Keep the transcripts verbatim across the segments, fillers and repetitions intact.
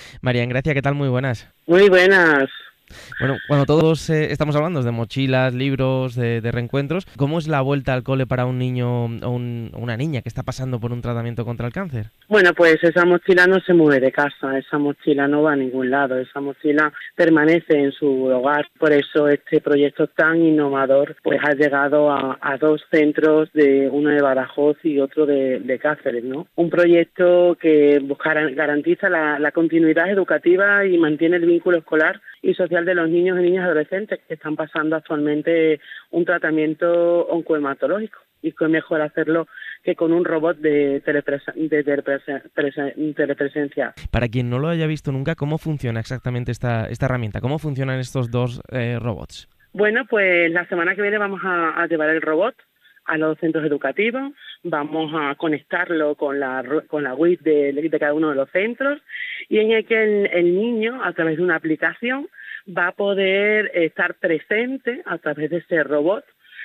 María Ingracia, ¿qué tal? Muy buenas. Muy buenas. Bueno, cuando todos eh, estamos hablando de mochilas, libros, de, de reencuentros, ¿cómo es la vuelta al cole para un niño o un- o una niña que está pasando por un tratamiento contra el cáncer? Bueno, pues esa mochila no se mueve de casa, esa mochila no va a ningún lado, esa mochila permanece en su hogar. Por eso este proyecto tan innovador pues ha llegado a, a dos centros, de uno de Badajoz y otro de, de Cáceres, ¿no? Un proyecto que buscará, garantiza la, la continuidad educativa y mantiene el vínculo escolar y social de los niños y niñas adolescentes que están pasando actualmente un tratamiento oncohematológico. Y qué mejor hacerlo que con un robot de, telepresa- de telepresa- presa- telepresencia. Para quien no lo haya visto nunca, ¿cómo funciona exactamente esta, esta herramienta? ¿Cómo funcionan estos dos eh, robots? Bueno, pues la semana que viene vamos a, a llevar el robot a los centros educativos, vamos a conectarlo con la ru- con la web de, de cada uno de los centros, y en el que el, el niño, a través de una aplicación, va a poder estar presente a través de ese robot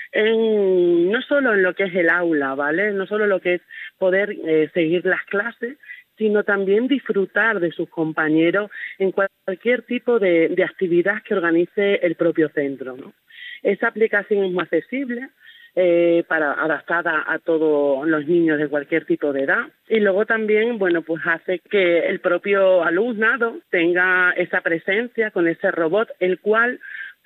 en, no solo en lo que es el aula, ¿vale? No solo lo que es poder eh, seguir las clases, sino también disfrutar de sus compañeros en cualquier tipo de, de actividad que organice el propio centro, ¿no? Esa aplicación es muy accesible, eh, para adaptada a todos los niños de cualquier tipo de edad, y luego también, bueno, pues hace que el propio alumnado tenga esa presencia con ese robot, el cual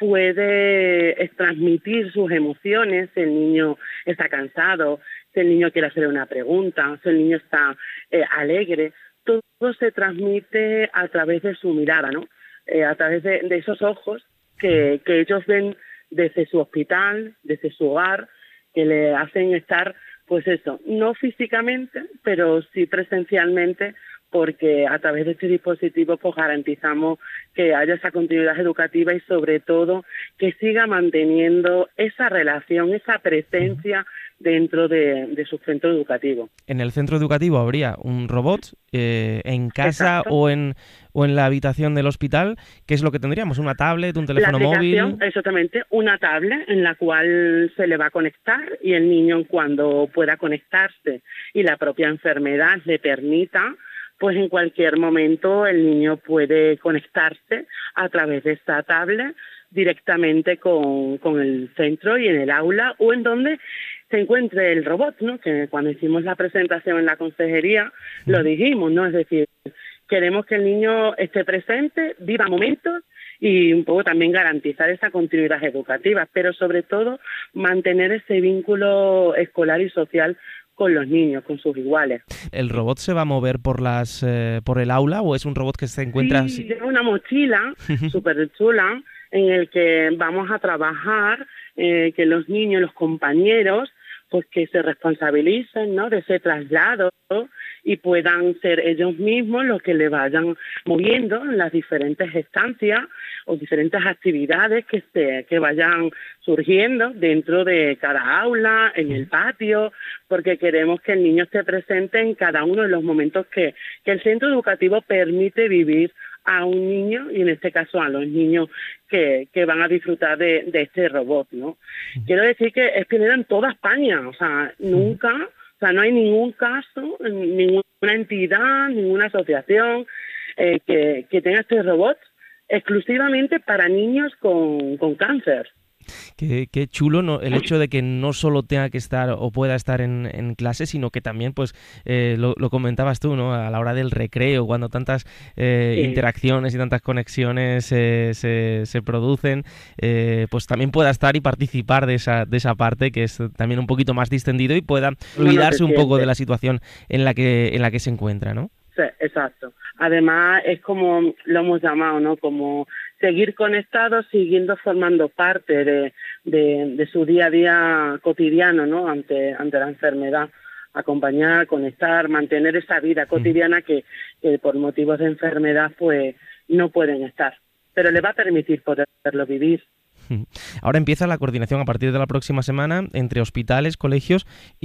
puede eh, transmitir sus emociones. Si el niño está cansado, si el niño quiere hacer una pregunta, si el niño está eh, alegre, todo se transmite a través de su mirada, ¿no? Eh, a través de, de esos ojos que, que ellos ven desde su hospital, desde su hogar, que le hacen estar, pues eso, no físicamente, pero sí presencialmente, porque a través de este dispositivo pues garantizamos que haya esa continuidad educativa y sobre todo que siga manteniendo esa relación, esa Ujú. presencia dentro de, de su centro educativo. En el centro educativo habría un robot eh, en casa Exacto. o en, o en la habitación del hospital. ¿Qué es lo que tendríamos? ¿Una tablet, un La teléfono aplicación, móvil? exactamente, una tablet en la cual se le va a conectar, y el niño, cuando pueda conectarse y la propia enfermedad le permita, pues en cualquier momento el niño puede conectarse a través de esta tablet directamente con, con el centro y en el aula o en donde se encuentre el robot, ¿no? Que cuando hicimos la presentación en la consejería lo Ujú. dijimos, ¿no? Es decir, queremos que el niño esté presente, viva momentos y un poco también garantizar esa continuidad educativa, pero sobre todo mantener ese vínculo escolar y social con los niños, con sus iguales. ¿El robot se va a mover por las eh, por el aula o es un robot que se encuentra Sí, así? lleva una mochila súper chula en el que vamos a trabajar, eh, que los niños, los compañeros, pues que se responsabilicen, ¿no?, de ese traslado y puedan ser ellos mismos los que le vayan moviendo en las diferentes estancias o diferentes actividades que se que vayan surgiendo dentro de cada aula, en el patio, porque queremos que el niño esté presente en cada uno de los momentos que, que el centro educativo permite vivir a un niño, y en este caso a los niños que, que van a disfrutar de, de este robot, ¿no? Quiero decir que es pionero en toda España, o sea, nunca, o sea, no hay ningún caso, ninguna entidad, ninguna asociación eh, que, que tenga este robot exclusivamente para niños con, con cáncer. Qué, qué chulo, ¿no? El hecho de que no solo tenga que estar o pueda estar en, en clase, sino que también, pues, eh, lo, lo comentabas tú, ¿no? A la hora del recreo, cuando tantas eh, Sí. interacciones y tantas conexiones eh, se, se producen, eh, pues también pueda estar y participar de esa, de esa parte que es también un poquito más distendido y pueda No, no se olvidarse un poco de siente. la situación en la que, en la que se encuentra, ¿no? Sí, exacto. Además, es como lo hemos llamado, ¿no? Como seguir conectados, siguiendo formando parte de, de, de su día a día cotidiano, ¿no? Ante, ante la enfermedad. Acompañar, conectar, mantener esa vida cotidiana que, que por motivos de enfermedad, pues, no pueden estar. Pero le va a permitir poderlo vivir. Ahora empieza la coordinación a partir de la próxima semana entre hospitales, colegios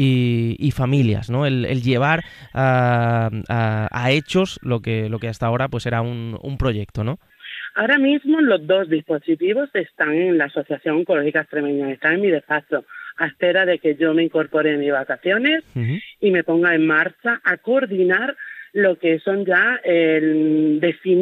y, y familias, ¿no? El, el llevar a, a, a hechos lo que, lo que hasta ahora pues era un, un proyecto, ¿no? Ahora mismo los dos dispositivos están en la Asociación Oncológica Extremeña, están en mi despacho, a espera de que yo me incorpore en mis vacaciones Uh-huh. y me ponga en marcha a coordinar lo que son ya el definir